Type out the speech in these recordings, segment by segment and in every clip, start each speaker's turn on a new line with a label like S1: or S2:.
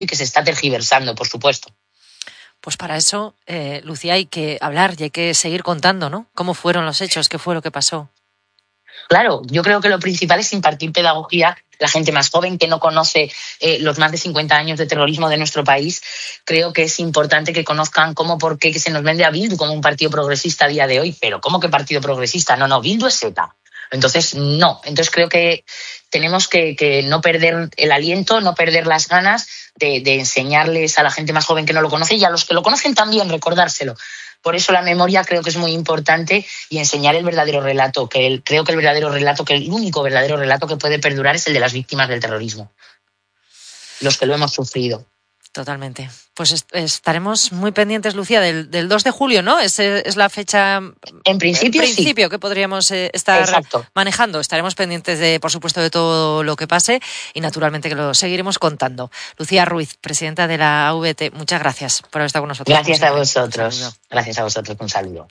S1: y que se está tergiversando, por supuesto.
S2: Pues para eso, Lucía, hay que hablar y hay que seguir contando, ¿no? ¿Cómo fueron los hechos? ¿Qué fue lo que pasó?
S1: Claro, yo creo que lo principal es impartir pedagogía. La gente más joven que no conoce los más de 50 años de terrorismo de nuestro país, creo que es importante que conozcan cómo, por qué que se nos vende a Bildu como un partido progresista a día de hoy. Pero ¿cómo que partido progresista? No, Bildu es ETA. Entonces, no. Entonces creo que tenemos que no perder el aliento, no perder las ganas de enseñarles a la gente más joven que no lo conoce y a los que lo conocen también recordárselo. Por eso la memoria creo que es muy importante y enseñar el verdadero relato, creo que el único verdadero relato que puede perdurar es el de las víctimas del terrorismo, los que lo hemos sufrido.
S2: Totalmente. Pues estaremos muy pendientes, Lucía, del 2 de julio, ¿no? Es la fecha,
S1: en principio sí,
S2: que podríamos estar
S1: Exacto.
S2: manejando. Estaremos pendientes, por supuesto, de todo lo que pase y, naturalmente, que lo seguiremos contando. Lucía Ruiz, presidenta de la AVT, muchas gracias por haber estado con nosotros.
S1: Gracias a vosotros. Gracias a vosotros. Un saludo.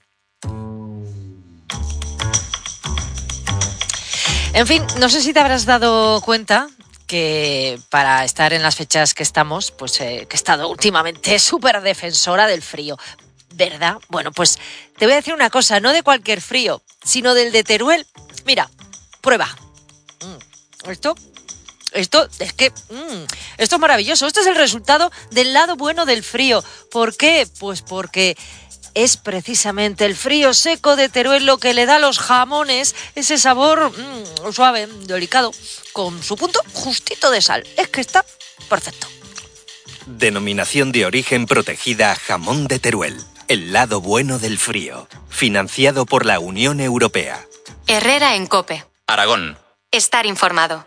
S2: En fin, no sé si te habrás dado cuenta que para estar en las fechas que estamos, pues que he estado últimamente súper defensora del frío, ¿verdad? Bueno, pues te voy a decir una cosa, no de cualquier frío, sino del de Teruel. Mira, prueba. Esto es que esto es maravilloso. Esto es el resultado del lado bueno del frío. ¿Por qué? Pues porque es precisamente el frío seco de Teruel lo que le da a los jamones ese sabor suave, delicado, con su punto justito de sal. Es que está perfecto.
S3: Denominación de origen protegida Jamón de Teruel. El lado bueno del frío. Financiado por la Unión Europea.
S4: Herrera en COPE.
S5: Aragón.
S4: Estar informado.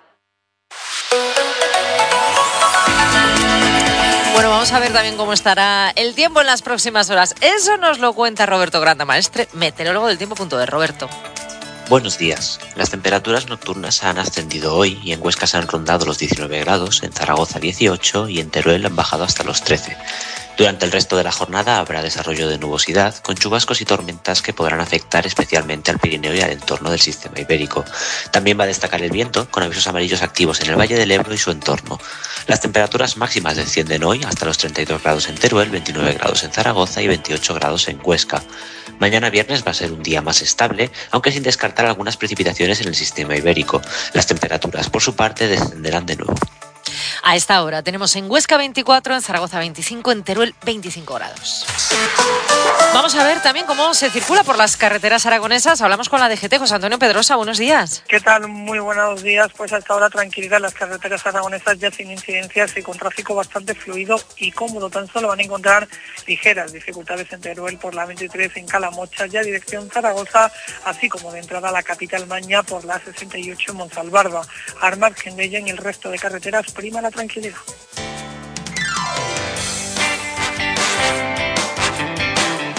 S2: Bueno, vamos a ver también cómo estará el tiempo en las próximas horas. Eso nos lo cuenta Roberto Grandamaestre, meteorólogo del tiempo.es. Roberto.
S6: Buenos días. Las temperaturas nocturnas han ascendido hoy y en Huesca se han rondado los 19 grados, en Zaragoza 18 y en Teruel han bajado hasta los 13. Durante el resto de la jornada habrá desarrollo de nubosidad, con chubascos y tormentas que podrán afectar especialmente al Pirineo y al entorno del sistema ibérico. También va a destacar el viento, con avisos amarillos activos en el Valle del Ebro y su entorno. Las temperaturas máximas descienden hoy hasta los 32 grados en Teruel, 29 grados en Zaragoza y 28 grados en Huesca. Mañana viernes va a ser un día más estable, aunque sin descartar algunas precipitaciones en el sistema ibérico. Las temperaturas, por su parte, descenderán de nuevo.
S2: A esta hora tenemos en Huesca 24, en Zaragoza 25, en Teruel 25 grados. Vamos a ver también cómo se circula por las carreteras aragonesas. Hablamos con la DGT, José Antonio Pedrosa. Buenos días.
S7: ¿Qué tal? Muy buenos días. Pues hasta ahora tranquilidad en las carreteras aragonesas, ya sin incidencias y con tráfico bastante fluido y cómodo. Tan solo van a encontrar ligeras dificultades en Teruel por la 23 en Calamocha, ya dirección Zaragoza, así como de entrada a la capital Maña por la 68 en Monsalvarba. Al margen de ella, en el resto de carreteras prima la tranquilidad.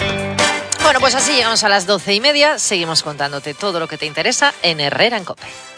S2: Bueno, pues así llegamos a las 12:30. Seguimos contándote todo lo que te interesa en Herrera en COPE.